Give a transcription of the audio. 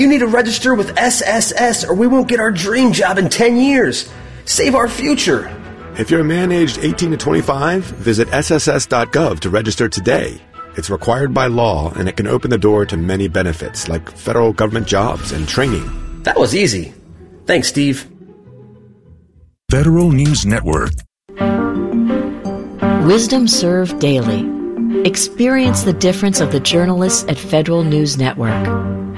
You need to register with SSS or we won't get our dream job in 10 years. Save our future. If you're a man aged 18 to 25, visit sss.gov to register today. It's required by law, and it can open the door to many benefits, like federal government jobs and training. That was easy. Thanks, Steve. Federal News Network. Wisdom Served Daily. Experience the difference of the journalists at Federal News Network.